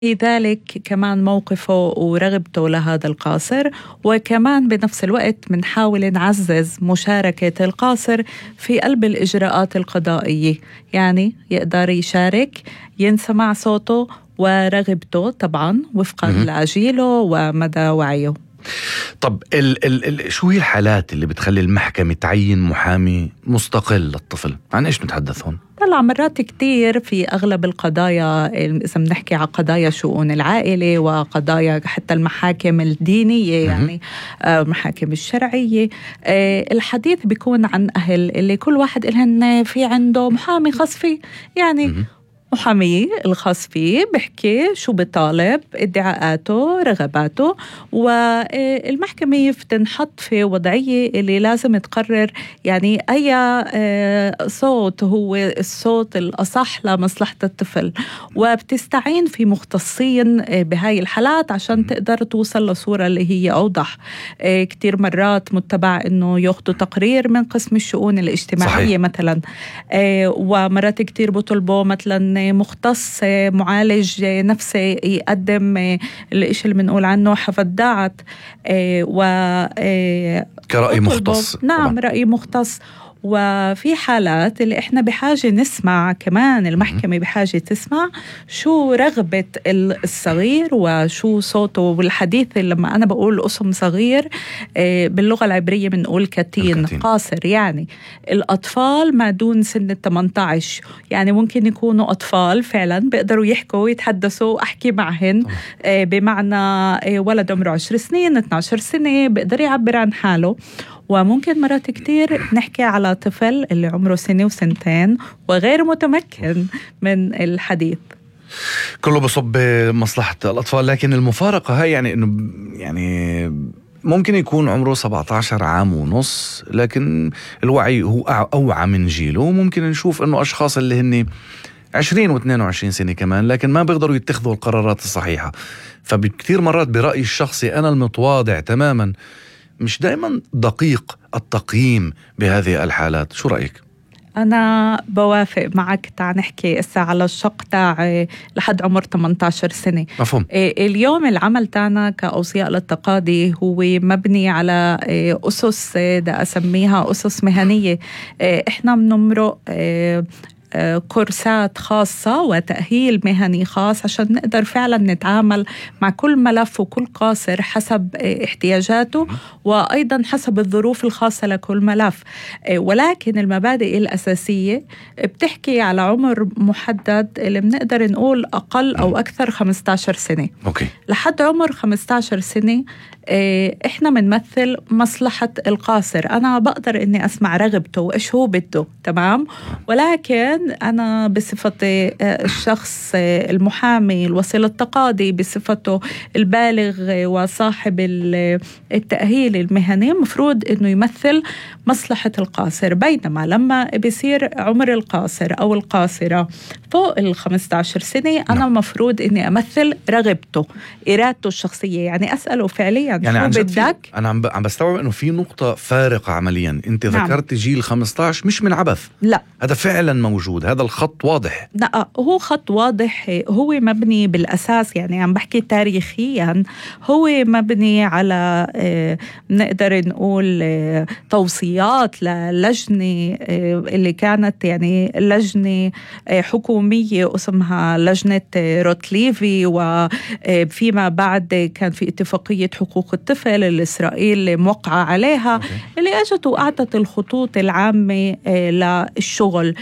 لذلك كمان موقفه ورغبته لهذا القاصر، وكمان بنفس الوقت منحاول نعزز مشاركة القاصر في قلب الإجراءات القضائية، يعني يقدر يشارك، ينسمع صوته ورغبته طبعا وفقا لأجيله ومدى وعيه. طب شو هي الحالات اللي بتخلي المحكمة تعين محامي مستقل للطفل؟ عن إيش نتحدث هون؟ طلع مرات كتير في أغلب القضايا، إذا بنحكي عن قضايا شؤون العائلة وقضايا حتى المحاكم الدينية يعني محاكم الشرعية، الحديث بيكون عن أهل اللي كل واحد إلهن في عنده محامي خاص فيه، يعني محامي الخاص فيه بحكي شو بطالب، ادعاءاته، رغباته، والمحكمة بتنحط في وضعية اللي لازم تقرر يعني أي صوت هو الصوت الأصح لمصلحة الطفل، وبتستعين في مختصين بهاي الحالات عشان تقدر توصل لصورة اللي هي أوضح. كتير مرات متبع إنه ياخدوا تقرير من قسم الشؤون الاجتماعية صحيح. مثلا ومرات كتير بطلبوا مثلا مختص معالج نفسي يقدم الإشي اللي بنقول عنه حفدات كرأي مختص. نعم طبعا. رأي مختص. وفي حالات اللي احنا بحاجة نسمع كمان، المحكمة بحاجة تسمع شو رغبة الصغير وشو صوته. والحديث لما أنا بقول قسم صغير باللغة العبرية بنقول كتين قاصر، يعني الأطفال ما دون سن 18، يعني ممكن يكونوا أطفال فعلا بيقدروا يحكوا ويتحدثوا، أحكي معهن بمعنى ولد عمره 10 سنين 12 سنة بيقدر يعبر عن حاله. وممكن مرات كتير نحكي على طفل اللي عمره 1 وسنتين وغير متمكن من الحديث. كله بصب مصلحة الأطفال، لكن المفارقة هاي يعني إنه يعني ممكن يكون عمره 17 عام ونص، لكن الوعي هو أوعى من جيله، وممكن نشوف إنه أشخاص اللي هني 20 و22 سنة كمان لكن ما بيقدروا يتخذوا القرارات الصحيحة. فبكتير مرات برأيي الشخصي أنا المتواضع تماما مش دائما دقيق التقييم بهذه الحالات. شو رأيك؟ أنا بوافق معك. تعال نحكي إسا على الشق تاع لحد عمر 18 سنة. مفهوم. اليوم العمل تاعنا كأوصياء للتقاضي هو مبني على أسس دا أسميها أسس مهنية. إحنا بنمرق كورسات خاصة وتأهيل مهني خاص عشان نقدر فعلا نتعامل مع كل ملف وكل قاصر حسب احتياجاته وأيضا حسب الظروف الخاصة لكل ملف. ولكن المبادئ الأساسية بتحكي على عمر محدد اللي بنقدر نقول أقل أو أكثر 15 سنة. أوكي. لحد عمر 15 سنة إحنا بنمثل مصلحة القاصر. أنا بقدر إني أسمع رغبته وإيش هو بده، تمام، ولكن أنا بصفتي الشخص المحامي الوسيل التقاضي بصفته البالغ وصاحب التأهيل المهني مفروض إنه يمثل مصلحة القاصر. بينما لما بيصير عمر القاصر أو القاصرة فوق 15 سنة أنا مفروض إني أمثل رغبته، إرادته الشخصية، يعني أسأله فعليا يعني شو بدك. أنا عم بستوعب إنه في نقطة فارقة عمليا. أنت ذكرت جيل 15 مش من عبث، لا هذا فعلا موجود، هذا الخط واضح. لا هو خط واضح، هو مبني بالأساس، يعني عم بحكي تاريخيا هو مبني على نقدر نقول توصيات للجنة اللي كانت يعني لجنة حكومية اسمها لجنة روتليفي، وفيما بعد كان في اتفاقية حقوق الطفل اللي إسرائيل موقعة عليها اللي أجت وأعطت الخطوط العامة للشغل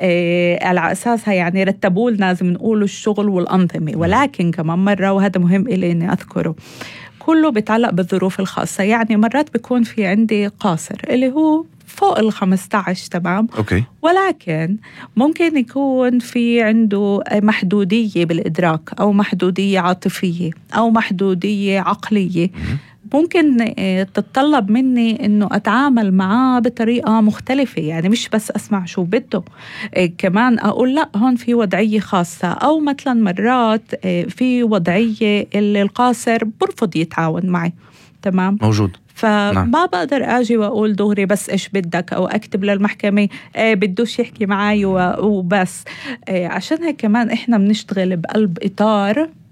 على أساسها، يعني رتبوا لنا لازم نقول الشغل والأنظمة. ولكن كمان مرة وهذا مهم إلي إني أذكره، كله بيتعلق بالظروف الخاصة. يعني مرات بيكون في عندي قاصر اللي هو فوق 15، تمام، أوكي. ولكن ممكن يكون في عنده محدودية بالإدراك أو محدودية عاطفية أو محدودية عقلية ممكن تتطلب مني إنه أتعامل معاه بطريقة مختلفة، يعني مش بس أسمع شو بده، كمان أقول لا هون في وضعية خاصة. أو مثلا مرات في وضعية اللي القاصر برفض يتعاون معي، تمام، موجود. فما بقدر أجي وأقول دغري بس إيش بدك، أو أكتب للمحكمة بدوش يحكي معي وبس. عشان هيك كمان إحنا بنشتغل بقلب إطار